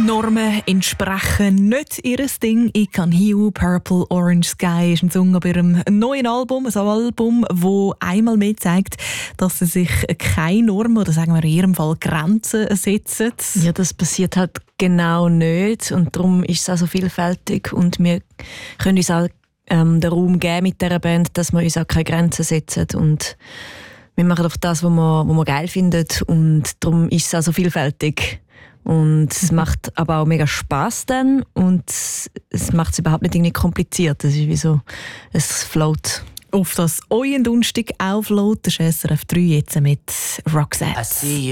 Normen entsprechen nicht ihr Ding. «I Can Hear You», «Purple Orange Sky» ist ein Song bei ihrem neuen Album. Ein Album, das einmal mehr zeigt, dass sie sich keine Normen oder sagen wir in ihrem Fall Grenzen setzen. Ja, das passiert halt genau nicht und darum ist es auch so vielfältig und wir können uns auch den Raum geben mit dieser Band, dass wir uns auch keine Grenzen setzen und wir machen einfach das, was wir geil finden und darum ist es auch so vielfältig. Und es macht aber auch mega Spass dann und es macht es überhaupt nicht irgendwie kompliziert. Es ist wie so, es float. Auf das euren Donnerstag auflädt, ist SRF 3 jetzt mit Roxette.